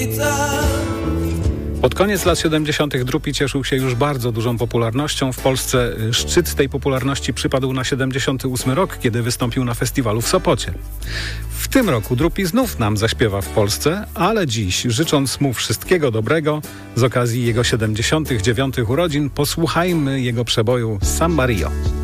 Pod koniec lat 70. Drupi cieszył się już bardzo dużą popularnością. W Polsce szczyt tej popularności przypadł na 78 rok, kiedy wystąpił na festiwalu w Sopocie. W tym roku Drupi znów nam zaśpiewa w Polsce, ale dziś, życząc mu wszystkiego dobrego, z okazji jego 79. urodzin, posłuchajmy jego przeboju Samba Rio.